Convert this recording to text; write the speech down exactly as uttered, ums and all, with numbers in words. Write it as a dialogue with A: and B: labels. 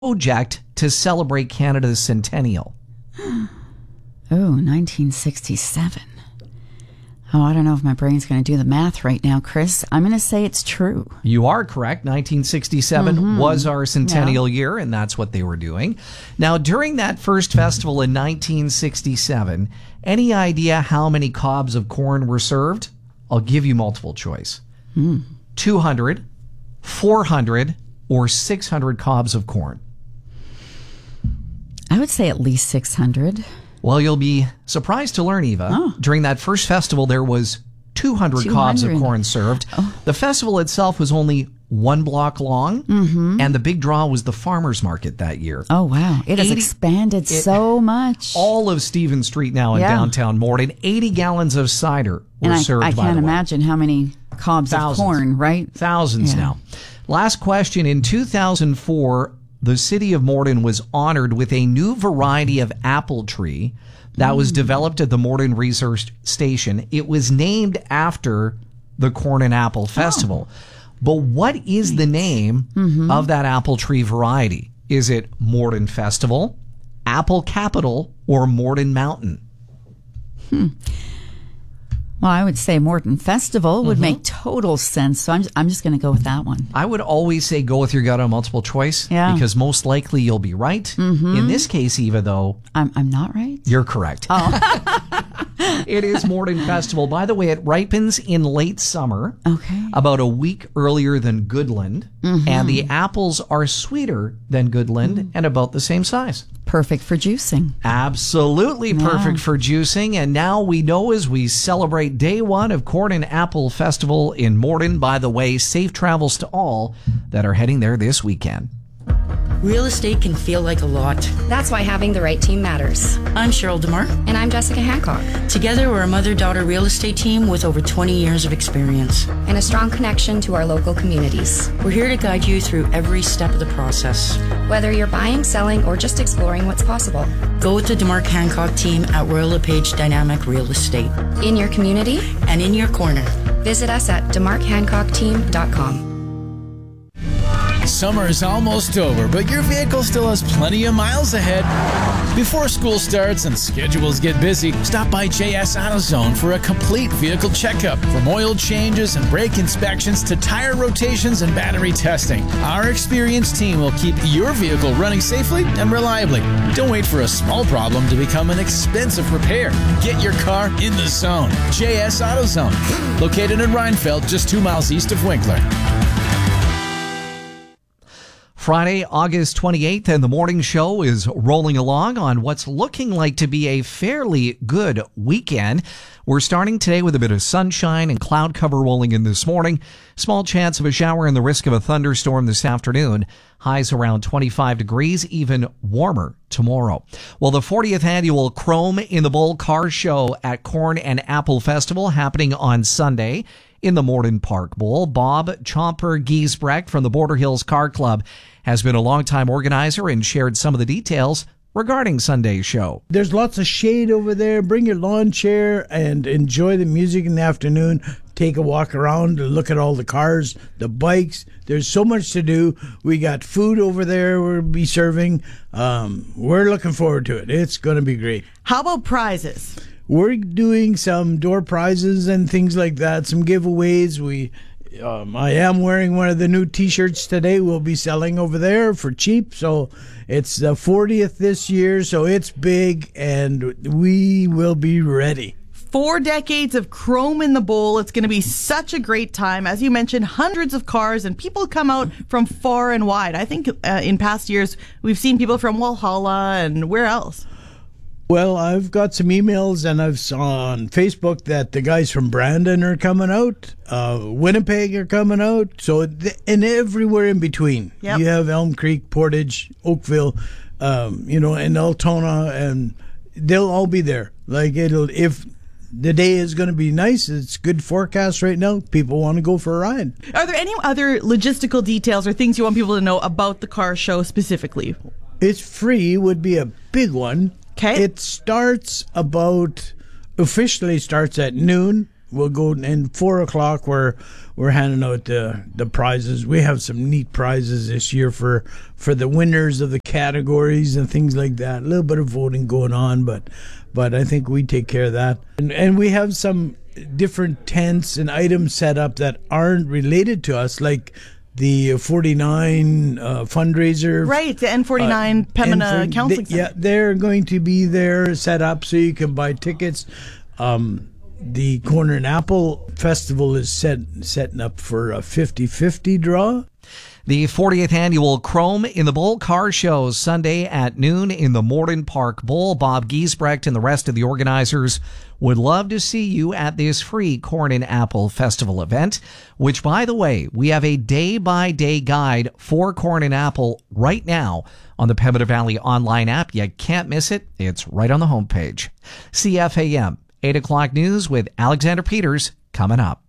A: project to celebrate Canada's centennial?
B: Oh, nineteen sixty-seven. Oh, I don't know if my brain's going to do the math right now, Chris. I'm going to say it's true.
A: You are correct. nineteen sixty-seven mm-hmm. was our centennial yeah. year, and that's what they were doing. Now, during that first festival in nineteen sixty-seven, any idea how many cobs of corn were served? I'll give you multiple choice.
B: Mm.
A: two hundred, four hundred, or six hundred cobs of corn?
B: I would say at least six hundred.
A: Well, you'll be surprised to learn, Eva.
B: Oh.
A: During that first festival, there was two hundred, two hundred. cobs of corn served.
B: Oh.
A: The festival itself was only one block long,
B: mm-hmm.
A: and the big draw was the farmers market that year.
B: Oh, wow. It has eighty, expanded it, so much.
A: All of Stephen Street now in yeah. downtown Morden. eighty gallons of cider were
B: and
A: served,
B: I, I
A: by
B: can't
A: the way.
B: imagine how many cobs
A: Thousands.
B: of corn, right?
A: Thousands
B: yeah.
A: now. Last question. In two thousand four, the city of Morden was honored with a new variety of apple tree that was developed at the Morden Research Station. It was named after the Corn and Apple Festival. Oh. But what is the name mm-hmm. of that apple tree variety? Is it Morden Festival, Apple Capital, or Morden Mountain?
B: Hmm. Well, I would say Morden Festival would mm-hmm. make total sense, so I'm, I'm just going to go with that one.
A: I would always say go with your gut on multiple choice,
B: yeah.
A: because most likely you'll be right.
B: Mm-hmm.
A: In this case, Eva, though...
B: I'm, I'm not right?
A: You're correct.
B: Oh.
A: It is Morden Festival. By the way, it ripens in late summer,
B: okay.
A: about a week earlier than Goodland,
B: mm-hmm.
A: and the apples are sweeter than Goodland mm-hmm. and about the same size.
B: Perfect for juicing.
A: Absolutely perfect
B: yeah.
A: for juicing. And now we know as we celebrate day one of Corn and Apple Festival in Morden. By the way, safe travels to all that are heading there this weekend.
C: Real estate can feel like a lot.
D: That's why having the right team matters.
C: I'm Cheryl DeMar.
D: And I'm Jessica Hancock.
C: Together, we're a mother-daughter real estate team with over twenty years of experience.
D: And a strong connection to our local communities.
C: We're here to guide you through every step of the process.
D: Whether you're buying, selling, or just exploring what's possible.
C: Go with the DeMar Hancock team at Royal LePage Dynamic Real Estate.
D: In your community.
C: And in your corner.
D: Visit us at demarc hancock team dot com.
E: Summer is almost over, but your vehicle still has plenty of miles ahead. Before school starts and schedules get busy, stop by J S AutoZone for a complete vehicle checkup. From oil changes and brake inspections to tire rotations and battery testing, our experienced team will keep your vehicle running safely and reliably. Don't wait for a small problem to become an expensive repair. Get your car in the zone. J S AutoZone, located in Reinfeld, just two miles east of Winkler.
A: Friday, August twenty-eighth, and the morning show is rolling along on what's looking like to be a fairly good weekend. We're starting today with a bit of sunshine and cloud cover rolling in this morning. Small chance of a shower and the risk of a thunderstorm this afternoon. Highs around twenty-five degrees, even warmer tomorrow. Well, the fortieth annual Chrome in the Bowl car show at Corn and Apple Festival happening on Sunday in the Morden Park Bowl. Bob Chomper Giesbrecht from the Border Hills Car Club has been a longtime organizer and shared some of the details regarding Sunday's show.
F: There's lots of shade over there. Bring your lawn chair and enjoy the music in the afternoon. Take a walk around and look at all the cars, the bikes. There's so much to do. We got food over there we'll be serving. Um, we're looking forward to it. It's going to be great.
G: How about prizes?
F: We're doing some door prizes and things like that, some giveaways. We, um, I am wearing one of the new T-shirts today. We'll be selling over there for cheap. So it's the fortieth this year, so it's big, and we will be ready.
G: Four decades of Chrome in the Bowl. It's going to be such a great time. As you mentioned, hundreds of cars, and people come out from far and wide. I think uh, in past years, we've seen people from Walhalla and where else?
F: Well, I've got some emails, and I've saw on Facebook that the guys from Brandon are coming out, uh, Winnipeg are coming out, so th- and everywhere in between.
G: Yep.
F: You have Elm Creek, Portage, Oakville, um, you know, and Altona, and they'll all be there. Like it'll if the day is going to be nice, it's good forecast right now. People want to go for a ride.
G: Are there any other logistical details or things you want people to know about the car show specifically?
F: It's free would be a big one.
G: Okay.
F: It starts about, officially starts at noon. we'll go, and four o'clock we're we're handing out the the prizes. We have some neat prizes this year for for the winners of the categories and things like that. A little bit of voting going on, but but I think we take care of that. And and we have some different tents and items set up that aren't related to us, like the forty-nine uh, fundraiser.
G: Right, the N forty-nine uh, Pembina
F: N forty,
G: Counseling
F: they,
G: Center.
F: Yeah, they're going to be there set up so you can buy tickets. Um, the Corn and Apple Festival is set setting up for a fifty-fifty draw.
A: The fortieth annual Chrome in the Bowl car show Sunday at noon in the Morden Park Bowl. Bob Giesbrecht and the rest of the organizers would love to see you at this free Corn and Apple Festival event, which, by the way, we have a day-by-day guide for Corn and Apple right now on the Pembina Valley online app. You can't miss it. It's right on the homepage. C F A M, eight o'clock news with Alexander Peters coming up.